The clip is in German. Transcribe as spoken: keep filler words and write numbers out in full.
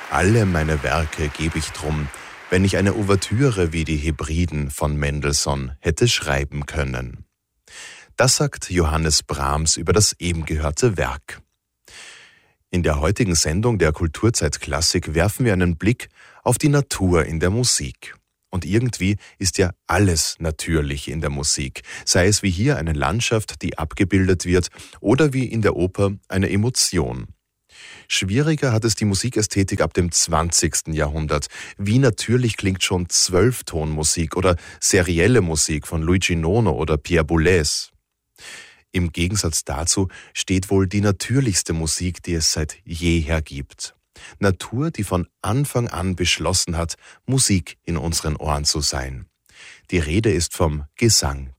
Alle meine Werke gebe ich drum, wenn ich eine Ouvertüre wie die Hebriden von Mendelssohn hätte schreiben können. Das sagt Johannes Brahms über das eben gehörte Werk. In der heutigen Sendung der Kulturzeit Klassik werfen wir einen Blick auf die Natur in der Musik. Und irgendwie ist ja alles natürlich in der Musik, sei es wie hier eine Landschaft, die abgebildet wird, oder wie in der Oper eine Emotion. Schwieriger hat es die Musikästhetik ab dem zwanzigsten Jahrhundert. Wie natürlich klingt schon Zwölftonmusik oder serielle Musik von Luigi Nono oder Pierre Boulez. Im Gegensatz dazu steht wohl die natürlichste Musik, die es seit jeher gibt. Natur, die von Anfang an beschlossen hat, Musik in unseren Ohren zu sein. Die Rede ist vom Gesang